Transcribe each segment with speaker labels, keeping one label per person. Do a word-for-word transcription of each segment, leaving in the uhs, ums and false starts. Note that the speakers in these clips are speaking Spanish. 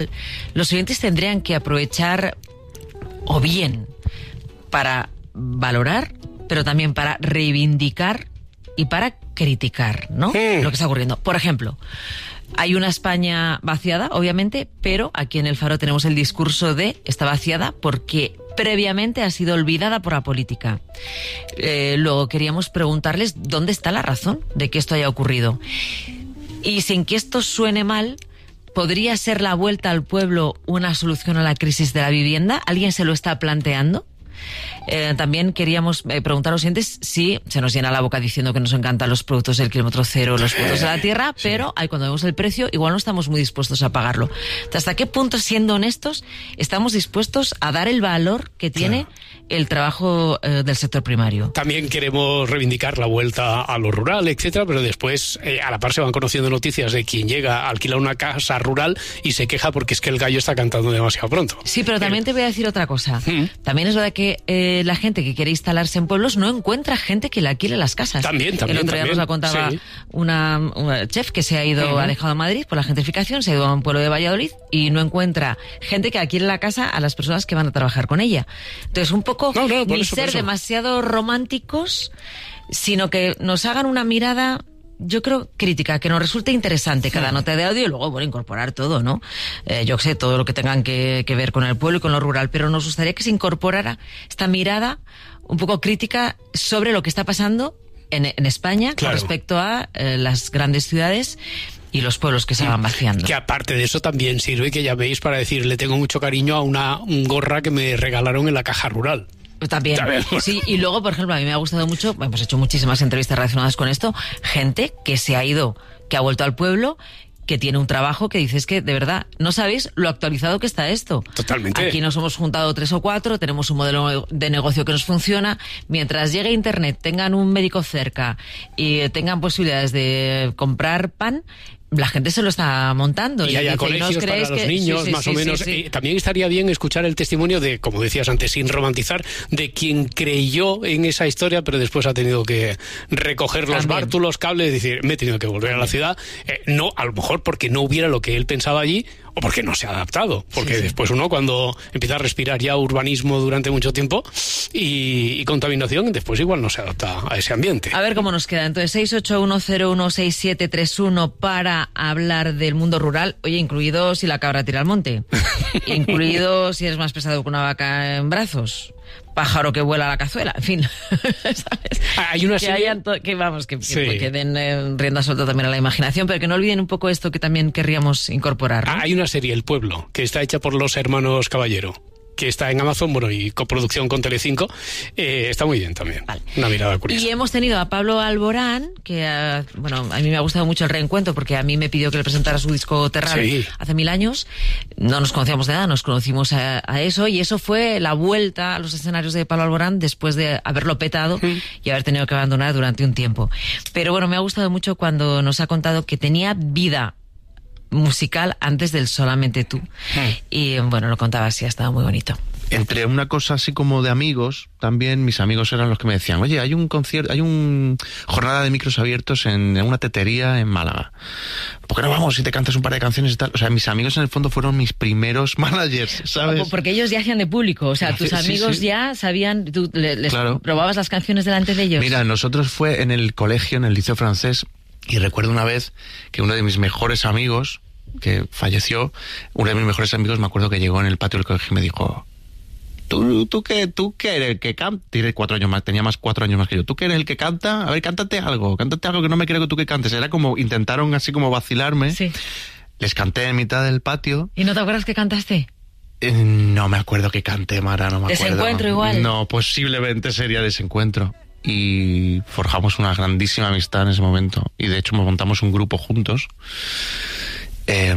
Speaker 1: Los oyentes tendrían que aprovechar, o bien, para valorar, pero también para reivindicar y para criticar, ¿no? Sí. Lo que está ocurriendo. Por ejemplo, hay una España vaciada, obviamente, pero aquí en El Faro tenemos el discurso de está vaciada porque previamente ha sido olvidada por la política. Eh, luego queríamos preguntarles dónde está la razón de que esto haya ocurrido. Y sin que esto suene mal, ¿podría ser la vuelta al pueblo una solución a la crisis de la vivienda? ¿Alguien se lo está planteando? Eh, también queríamos eh, preguntar a los oyentes si se nos llena la boca diciendo que nos encantan los productos del kilómetro cero, los productos de la tierra, sí. Pero ahí cuando vemos el precio igual no estamos muy dispuestos a pagarlo. ¿Hasta qué punto, siendo honestos, estamos dispuestos a dar el valor que tiene claro. el trabajo eh, del sector primario?
Speaker 2: También queremos reivindicar la vuelta a lo rural, etcétera, pero después eh, a la par se van conociendo noticias de quien llega a alquilar una casa rural y se queja porque es que el gallo está cantando demasiado pronto.
Speaker 1: Sí, pero también eh. te voy a decir otra cosa. ¿Mm? También es verdad que eh, la gente que quiere instalarse en pueblos no encuentra gente que le alquile las casas.
Speaker 2: También, también.
Speaker 1: El otro día
Speaker 2: también,
Speaker 1: nos la contaba sí. una, una chef que se ha ido, uh-huh. ha dejado Madrid por la gentrificación, se ha ido a un pueblo de Valladolid y no encuentra gente que alquile la casa a las personas que van a trabajar con ella. Entonces, un poco
Speaker 2: no, no,
Speaker 1: ni
Speaker 2: eso,
Speaker 1: ser demasiado románticos, sino que nos hagan una mirada, yo creo, crítica, que nos resulte interesante cada sí. nota de audio y luego, bueno, incorporar todo, ¿no? Eh, yo sé, todo lo que tengan que, que ver con el pueblo y con lo rural, pero nos gustaría que se incorporara esta mirada un poco crítica sobre lo que está pasando en, en España claro. con respecto a eh, las grandes ciudades y los pueblos que se van vaciando.
Speaker 2: Que aparte de eso también sirve, que ya veis, para decir, le tengo mucho cariño a una un gorra que me regalaron en la caja rural.
Speaker 1: También, sí, y luego, por ejemplo, a mí me ha gustado mucho, hemos hecho muchísimas entrevistas relacionadas con esto, gente que se ha ido, que ha vuelto al pueblo, que tiene un trabajo que dices que, de verdad, no sabéis lo actualizado que está esto.
Speaker 2: Totalmente.
Speaker 1: Aquí nos hemos juntado tres o cuatro, tenemos un modelo de negocio que nos funciona. Mientras llegue Internet, tengan un médico cerca y tengan posibilidades de comprar pan, la gente se lo está montando.
Speaker 2: Y, y haya dice, colegios ¿no para los que... niños, sí, sí, más sí, o menos. Sí, sí. Eh, también estaría bien escuchar el testimonio de, como decías antes, sin romantizar, de quien creyó en esa historia, pero después ha tenido que recoger los también. bártulos, cables, y decir, me he tenido que volver también. a la ciudad. Eh, no, a lo mejor porque no hubiera lo que él pensaba allí, o porque no se ha adaptado. Porque sí, sí. después uno, cuando empieza a respirar ya urbanismo durante mucho tiempo y, y contaminación, después igual no se adapta a ese ambiente.
Speaker 1: A ver cómo nos queda. Entonces, seis ocho uno cero uno seis siete tres uno para hablar del mundo rural. Oye, incluido si la cabra tira al monte. Incluido si eres más pesado que una vaca en brazos. Pájaro que vuela a la cazuela, en fin, ¿sabes?
Speaker 2: Hay una
Speaker 1: que
Speaker 2: serie...
Speaker 1: hayan to- que vamos, que,
Speaker 2: sí.
Speaker 1: que, que den eh, rienda suelta también a la imaginación, pero que no olviden un poco esto que también querríamos incorporar, ¿no?
Speaker 2: Hay una serie, El Pueblo, que está hecha por los hermanos Caballero, que está en Amazon, bueno, y coproducción con Telecinco, eh, está muy bien también. Vale. Una mirada curiosa.
Speaker 1: Y hemos tenido a Pablo Alborán, que, uh, bueno, a mí me ha gustado mucho el reencuentro, porque a mí me pidió que le presentara su disco Terral sí. hace mil años. No nos conocíamos de nada, nos conocimos a, a eso, y eso fue la vuelta a los escenarios de Pablo Alborán después de haberlo petado sí. y haber tenido que abandonar durante un tiempo. Pero bueno, me ha gustado mucho cuando nos ha contado que tenía vida musical antes del Solamente Tú. Sí. Y bueno, lo contaba así, estaba muy bonito.
Speaker 3: Entre una cosa así como de amigos, también mis amigos eran los que me decían, oye, hay un concierto, hay una jornada de micros abiertos en una tetería en Málaga. ¿Por qué no vamos y te cantas un par de canciones y tal? O sea, mis amigos en el fondo fueron mis primeros managers, ¿sabes?
Speaker 1: Porque ellos ya hacían de público, o sea, tus sí, amigos sí, sí. ya sabían, tú les claro. probabas las canciones delante de ellos.
Speaker 3: Mira, nosotros fue en el colegio, en el liceo francés, y recuerdo una vez que uno de mis mejores amigos, que falleció, uno de mis mejores amigos, me acuerdo que llegó en el patio del colegio y me dijo, ¿Tú, tú qué, tú qué eres el que canta? Tiene cuatro años más, tenía más cuatro años más que yo. ¿Tú qué eres el que canta? A ver, cántate algo, cántate algo que no me creo que tú que cantes. Era como, intentaron así como vacilarme. Sí. Les canté en mitad del patio.
Speaker 1: ¿Y no te acuerdas que cantaste?
Speaker 3: Eh, no me acuerdo que canté, Mara, no me acuerdo.
Speaker 1: ¿Desencuentro igual?
Speaker 3: No, posiblemente sería Desencuentro. Y forjamos una grandísima amistad en ese momento. Y de hecho montamos un grupo juntos. Eh...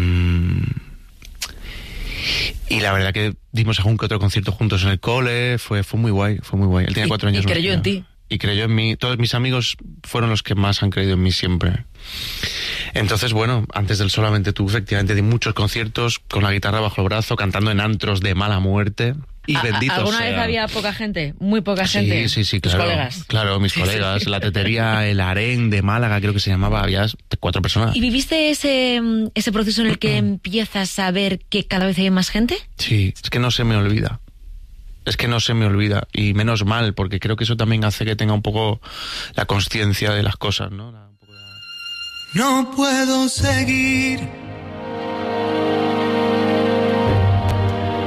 Speaker 3: Y la verdad que dimos algún que otro concierto juntos en el cole, fue fue muy guay, fue muy guay. Él tenía cuatro años
Speaker 1: más. Y creyó en ti.
Speaker 3: Y creyó en mí. Todos mis amigos fueron los que más han creído en mí siempre. Entonces, bueno, antes del Solamente Tú, efectivamente, di muchos conciertos con la guitarra bajo el brazo, cantando en antros de mala muerte. Y benditos
Speaker 1: ¿Alguna
Speaker 3: sean.
Speaker 1: vez había poca gente? Muy poca gente.
Speaker 3: Sí, sí, sí,
Speaker 1: ¿Tus
Speaker 3: claro.
Speaker 1: colegas?
Speaker 3: Claro, mis colegas. La tetería, el harén de Málaga, creo que se llamaba, había cuatro personas.
Speaker 1: ¿Y viviste ese, ese proceso en el que empiezas a ver que cada vez hay más gente?
Speaker 3: Sí, es que no se me olvida. Es que no se me olvida. Y menos mal, porque creo que eso también hace que tenga un poco la conciencia de las cosas, ¿no? La, un poco de...
Speaker 4: No puedo seguir